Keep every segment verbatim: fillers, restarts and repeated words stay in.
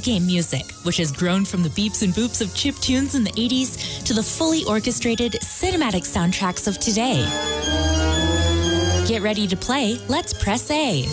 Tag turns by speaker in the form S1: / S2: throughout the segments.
S1: game music, which has grown from the beeps and boops of chiptunes in the eighties to the fully orchestrated cinematic soundtracks of today. Get ready to play. Let's press A.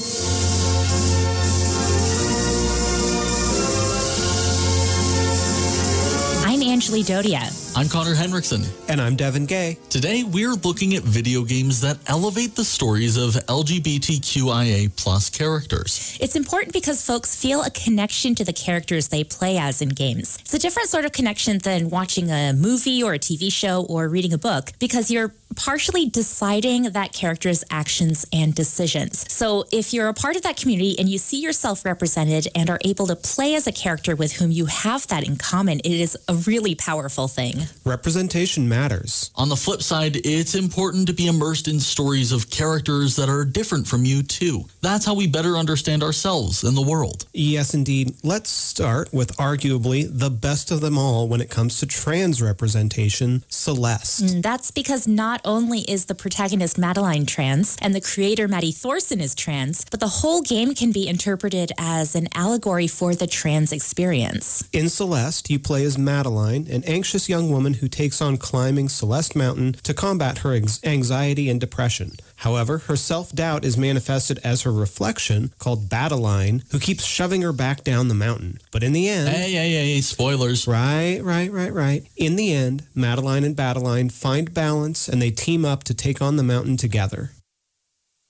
S1: I'm Angeli Dodia.
S2: I'm Connor Henriksen.
S3: And I'm Devin Gay.
S2: Today, we're looking at video games that elevate the stories of L G B T Q I A plus characters.
S1: It's important because folks feel a connection to the characters they play as in games. It's a different sort of connection than watching a movie or a T V show or reading a book, because you're partially deciding that character's actions and decisions. So if you're a part of that community and you see yourself represented and are able to play as a character with whom you have that in common, it is a really powerful thing.
S3: Representation matters.
S2: On the flip side, it's important to be immersed in stories of characters that are different from you too. That's how we better understand ourselves and the world.
S3: Yes, indeed. Let's start with arguably the best of them all when it comes to trans representation, Celeste.
S1: Mm, that's because not only is the protagonist Madeline trans and the creator Maddie Thorson is trans, but the whole game can be interpreted as an allegory for the trans experience.
S3: In Celeste, you play as Madeline, an anxious young woman who takes on climbing Celeste Mountain to combat her anxiety and depression. However, her self-doubt is manifested as her reflection, called Badeline, who keeps shoving her back down the mountain. But in the end...
S2: Hey, hey, hey, spoilers.
S3: Right, right, right, right. In the end, Madeline and Badeline find balance and they team up to take on the mountain together.